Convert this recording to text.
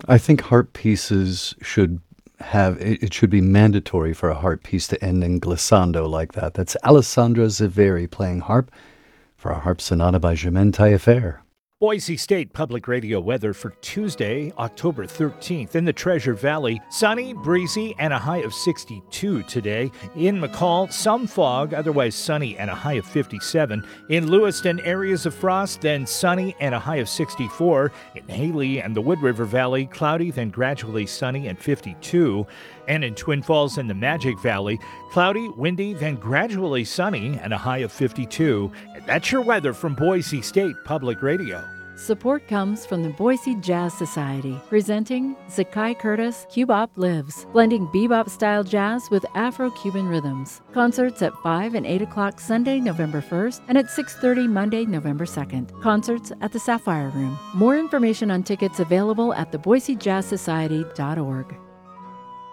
I think harp pieces should it should be mandatory for a harp piece to end in glissando like that. That's Alessandra Ziveri playing harp for a harp sonata by Germaine Taillefer. Boise State Public Radio weather for Tuesday, October 13th. In the Treasure Valley, sunny, breezy, and a high of 62 today. In McCall, some fog, otherwise sunny and a high of 57. In Lewiston, areas of frost, then sunny and a high of 64. In Haley and the Wood River Valley, cloudy, then gradually sunny and 52. And in Twin Falls and the Magic Valley, cloudy, windy, then gradually sunny and a high of 52. And that's your weather from Boise State Public Radio. Support comes from the Boise Jazz Society, presenting Zakai Curtis Cubop Lives, blending bebop-style jazz with Afro-Cuban rhythms. Concerts at 5 and 8 o'clock Sunday, November 1st, and at 6:30 Monday, November 2nd. Concerts at the Sapphire Room. More information on tickets available at theboisejazzsociety.org.